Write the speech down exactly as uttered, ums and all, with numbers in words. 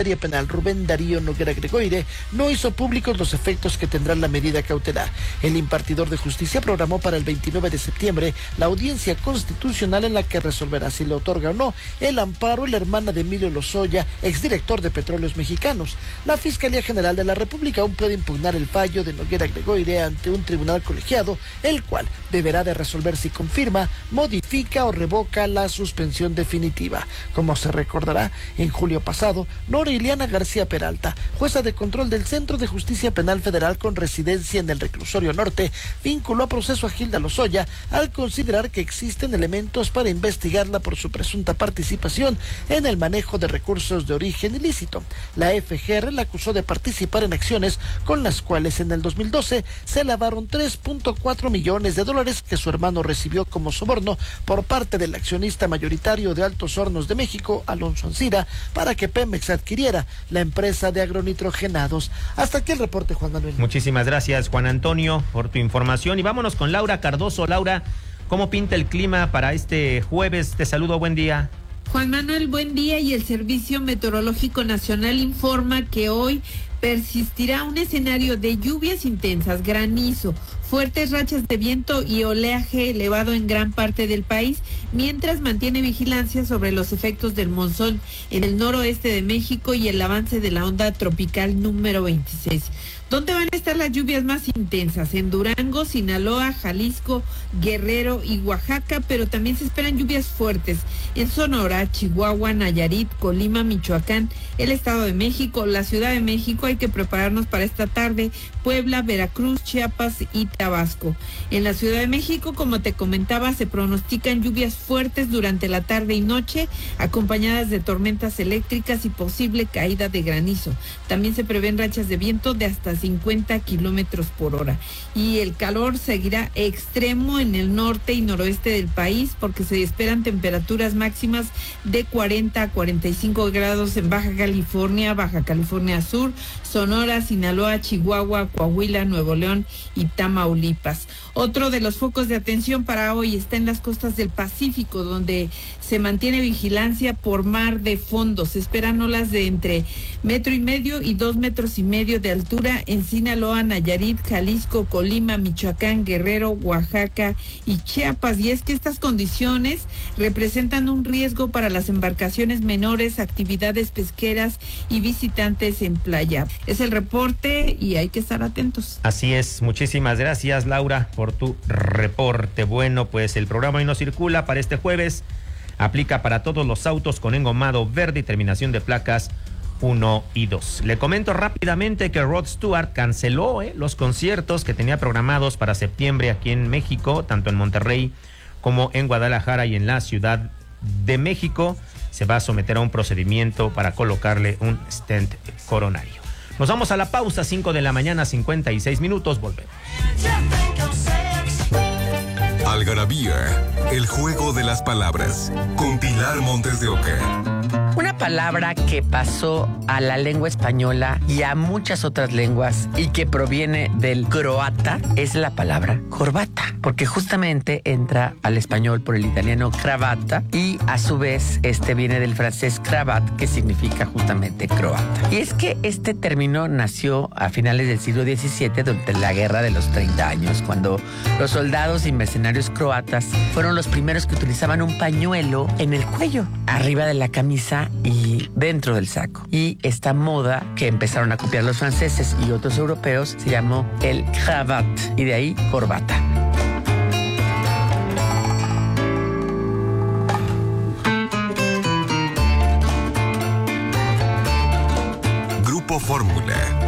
Secretaría Penal, Rubén Darío Noguera Gregoire, no hizo públicos los efectos que tendrá la medida cautelar. El impartidor de justicia programó para el veintinueve de septiembre la audiencia constitucional en la que resolverá si le otorga o no el amparo a la hermana de Emilio Lozoya, exdirector de Petróleos Mexicanos. La Fiscalía General de la República aún puede impugnar el fallo de Noguera Gregoire ante un tribunal colegiado, el cual deberá de resolver si confirma, modifica o revoca la suspensión definitiva. Como se recordará, en julio pasado, Nora Iliana García Peralta, jueza de control del Centro de Justicia Penal Federal con residencia en el Reclusorio Norte, vinculó a proceso a Gilda Lozoya al considerar que existen elementos para investigarla por su presunta participación en el manejo de recursos de origen ilícito. La F G R la acusó de participar en acciones con las cuales en el dos mil doce se lavaron tres punto cuatro millones de dólares que su hermano recibió como soborno por parte del accionista mayoritario de Altos Hornos de México, Alonso Ancira, para que Pemex adquiriera la empresa de agronitrogenados. Hasta aquí el reporte, Juan Manuel. Muchísimas gracias, Juan Antonio, por tu información. Y vámonos con Laura Cardoso. Laura, ¿cómo pinta el clima para este jueves? Te saludo, buen día. Juan Manuel, buen día. Y el Servicio Meteorológico Nacional informa que hoy persistirá un escenario de lluvias intensas, granizo, fuertes rachas de viento y oleaje elevado en gran parte del país, mientras mantiene vigilancia sobre los efectos del monzón en el noroeste de México y el avance de la onda tropical número veintiséis. ¿Dónde van a estar las lluvias más intensas? En Durango, Sinaloa, Jalisco, Guerrero y Oaxaca, pero también se esperan lluvias fuertes en Sonora, Chihuahua, Nayarit, Colima, Michoacán, el Estado de México, la Ciudad de México. Hay que prepararnos para esta tarde, Puebla, Veracruz, Chiapas y Tabasco. En la Ciudad de México, como te comentaba, se pronostican lluvias fuertes durante la tarde y noche, acompañadas de tormentas eléctricas y posible caída de granizo. También se prevén rachas de viento de hasta cincuenta kilómetros por hora. Y el calor seguirá extremo en el norte y noroeste del país, porque se esperan temperaturas máximas de cuarenta a cuarenta y cinco grados en Baja California, Baja California Sur, Sonora, Sinaloa, Chihuahua, Coahuila, Nuevo León y Tamaulipas. Otro de los focos de atención para hoy está en las costas del Pacífico, donde se mantiene vigilancia por mar de fondo. Se esperan olas de entre metro y medio y dos metros y medio de altura en Sinaloa, Nayarit, Jalisco, Colima, Michoacán, Guerrero, Oaxaca y Chiapas. Y es que estas condiciones representan un riesgo para las embarcaciones menores, actividades pesqueras y visitantes en playa. Es el reporte y hay que estar atentos. Así es, muchísimas gracias, Laura, por tu reporte. Bueno, pues el programa Hoy No Circula para este jueves aplica para todos los autos con engomado verde y terminación de placas uno y dos. Le comento rápidamente que Rod Stewart canceló eh, los conciertos que tenía programados para septiembre aquí en México, tanto en Monterrey como en Guadalajara y en la Ciudad de México. Se va a someter a un procedimiento para colocarle un stent coronario. Nos vamos a la pausa, cinco de la mañana, cincuenta y seis minutos, volvemos. Algarabía, el juego de las palabras, con Pilar Montes de Oca. Una palabra que pasó a la lengua española y a muchas otras lenguas y que proviene del croata es la palabra corbata, porque justamente entra al español por el italiano cravata y a su vez este viene del francés cravat, que significa justamente croata. Y es que este término nació a finales del siglo diecisiete durante la Guerra de los treinta años, cuando los soldados y mercenarios croatas fueron los primeros que utilizaban un pañuelo en el cuello, arriba de la camisa y dentro del saco. Y esta moda que empezaron a copiar los franceses y otros europeos se llamó el cravat, y de ahí corbata. Grupo Fórmula.